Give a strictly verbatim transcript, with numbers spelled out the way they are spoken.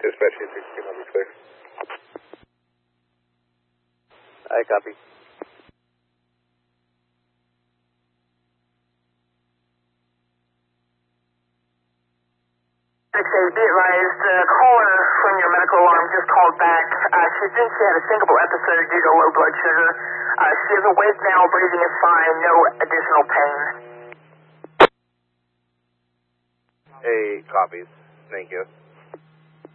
Dispatch eight sixteen will be clear. I copy. Okay, be advised, the caller from your medical alarm just called back. Uh, she thinks she had a syncopal episode due to low blood sugar. Uh, she is awake now, breathing is fine, no additional pain. A copies. Thank you.